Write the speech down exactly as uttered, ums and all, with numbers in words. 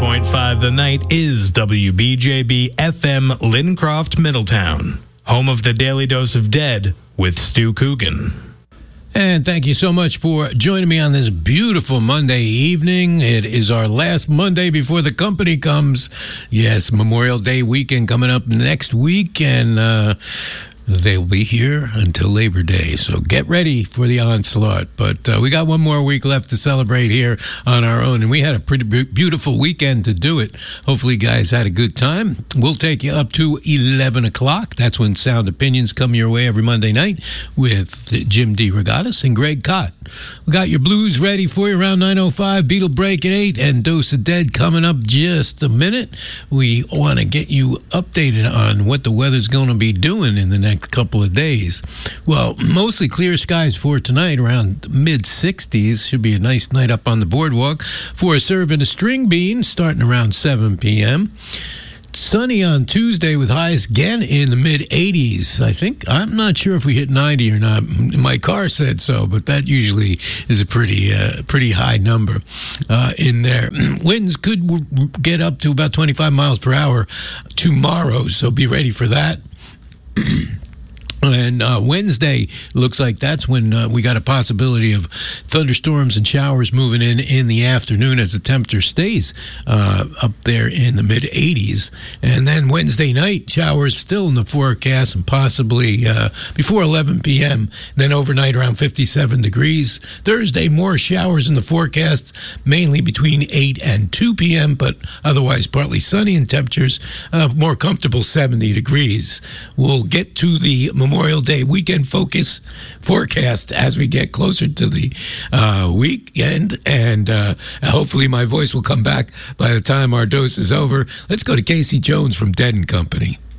point five The Night is W B J B F M Lincroft, Middletown, home of the Daily Dose of Dead with Stu Coogan. And thank you so much for joining me on this beautiful Monday evening. It is our last Monday before the company comes. Yes, Memorial Day weekend coming up next week, and uh, they'll be here until Labor Day. So get ready for the onslaught. But uh, we got one more week left to celebrate here on our own, and we had a pretty beautiful weekend to do it. Hopefully, you guys had a good time. We'll take you up to eleven o'clock. That's when Sound Opinions come your way every Monday night with Jim DeRogatis and Greg Cott. We got your blues ready for you around nine oh five, Beatle Break at eight, and Dose of Dead coming up just a minute. We want to get you updated on what the weather's going to be doing in the next couple of days. Well, mostly clear skies for tonight, around mid sixties. Should be a nice night up on the boardwalk for a serve and a string bean starting around seven p.m. Sunny on Tuesday with highs again in the mid eighties. I think, I'm not sure if we hit ninety or not. My car said so, but that usually is a pretty uh, pretty high number uh, in there. Winds could w- get up to about twenty-five miles per hour tomorrow, so be ready for that. And uh, Wednesday looks like that's when uh, we got a possibility of thunderstorms and showers moving in in the afternoon as the temperature stays uh, up there in the mid eighties. And then Wednesday night, showers still in the forecast and possibly uh, before eleven p.m. Then overnight around fifty-seven degrees. Thursday, more showers in the forecast, mainly between eight and two p.m., but otherwise partly sunny and temperatures uh, more comfortable seventy degrees. We'll get to the Memorial Day weekend focus forecast as we get closer to the uh, weekend, and uh, hopefully my voice will come back by the time our dose is over. Let's go to Casey Jones from Dead and Company.